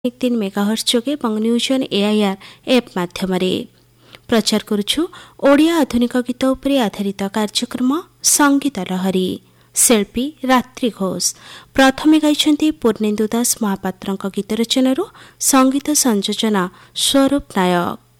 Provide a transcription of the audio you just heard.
3 megahertz जोगे और news on AIR app माध्यम प्रचार करुछु ओडिया आधुनिक गीत उपरे आधारित कार्यक्रम संगीत लहरी। शिल्पी रात्रि घोष प्रथमे गाइछन्ति पूर्णेन्दु दास महापात्रଙ୍କ गीत रचनारू संगीत संयोजना स्वरूप नायक।